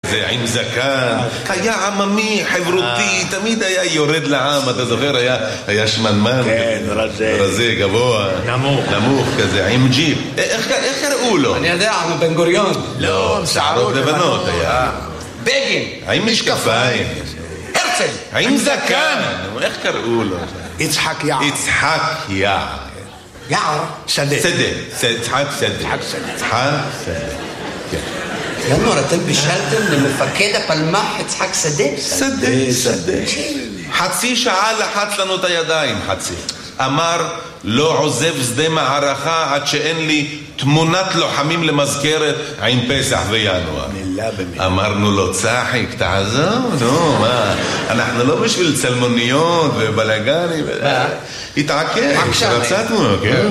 זה עם זקן, היה עממי, חברותי, תמיד היה יורד לעם, אתה זוכר, היה שמנמן, כן, רזה, גבוה, נמוך כזה, עם ג'יפ. איך קראו לו? אני יודע, בן גוריון. לא, שערות לבנות היה. בגין. עם משקפיים. הרצל. עם זקן. איך קראו לו? יצחק יער. יצחק יער. יער. שדה. יצחק שדה. ינואר, אתם בישלתם למפקד הפלמ"ח יצחק שדה? שדה. חצי שעה לחץ לנו את הידיים, חצי. אמר, לא עוזב שדה מערכה עד שאין לי תמונת לוחמים למזכרת עם פסח וינואר. מילה במילה. אמרנו לו, צחיק, תעזוב, נו, מה? אנחנו לא בשביל צלמוניות ובלגנים. התעקש, רצה תמונה, כן,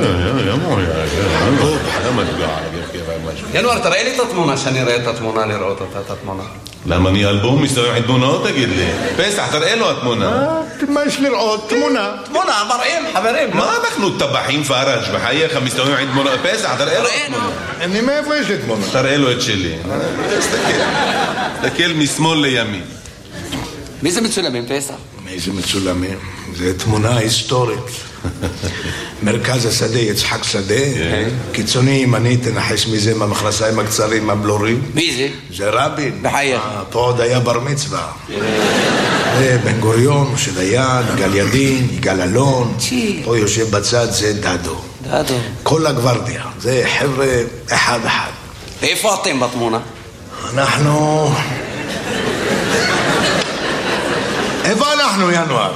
ינואר, תראה לי את התמונה, שאני אראה את התמונה, לראות אותה, את התמונה. למה אני אלבום מסתובב עם תמונות, תגיד לי? פסח, תראה לו התמונה. מה יש לראות? תמונה. תמונה, מראים, חברים. מה אנחנו טבחים פארג' בחייך מסתובבים עם תמונות? פסח, תראה לו תמונה. אני מאיפה יש לי תמונה? תראה לו את שלי. תסתכל משמאל לימין. מי זה מצולמים, פסח? איזה מצולמים? זה תמונה היסטורית. מרכז השדה, יצחק שדה. קיצוני ימני, תנחש מזה מהמכנסיים הקצרים הבלורים. מי זה? זה רבין. בחייך. פה עוד היה בר מצווה. זה בן גוריון, משה דיין, יגאל ידין, יגאל אלון. פה יושב בצד, זה דדו. דדו. כל הגוורדיה. זה חבר'ה אחד. ואיפה אתם בתמונה? אנחנו... איפה אנחנו, ינואר?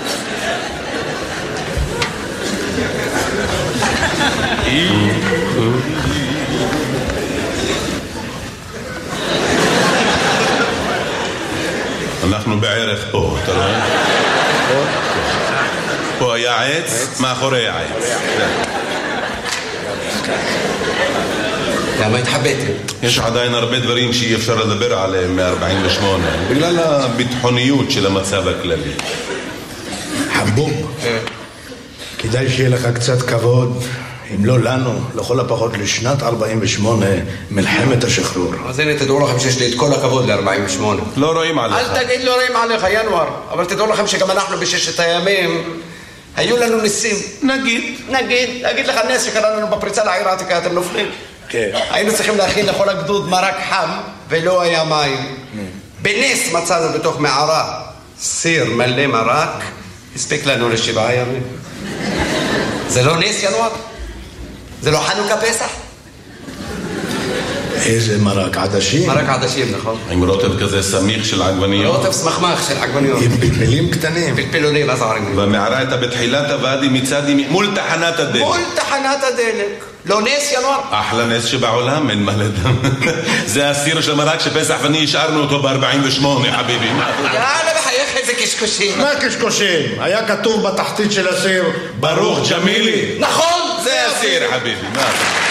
אנחנו בערך פה, אתה רואה? פה היה עץ, מאחורי העץ. למה התחבאתם? יש עדיין הרבה דברים שאי אפשר לדבר עליהם מ-48 בגלל הביטחוניות של המצב הכללי. חבוב, כדאי שיהיה לך קצת כבוד, אם לא לנו, לכל הפחות לשנת 48, מלחמת השחרור. אז הנה, תדעו לכם שיש לי את כל הכבוד ל-48. לא רואים עליך. אל תגיד לא רואים עליך, ינואר. אבל תדעו לכם שגם אנחנו בששת הימים, היו לנו ניסים. נגיד לך נס שקרה לנו בפריצה לעיר העתיקה, אתם נופלים. כן. היינו צריכים להכין לכל הגדוד מרק חם, ולא היה מים. בנס מצאנו בתוך מערה סיר מלא מרק, הספיק לנו ל7 ימים. זה לא נס, ינואר? זה לא חנוכה פסח? איזה מרק עדשים? מרק עדשים, נכון. עם רוטב כזה סמיך של עגבניות. רוטב סמכמך של עגבניות. עם פלפלים קטנים. פלפלונים, אז ערים. והמערה הייתה בתחילת הוואדי מצד ימין, מול תחנת הדלק. מול תחנת הדלק. לא נס, ינואר? אחלה נס שבעולם, אין מה לדעת. זה הסיר של מרק שפסח ואני השארנו אותו ב-48, חביבי. יאללה, בחייך איזה קשקושים. מה קשקושים? היה כתוב בתחתית של הסיר ברוך ג'מילי. נכון! זה הסיר, חביבי. מה?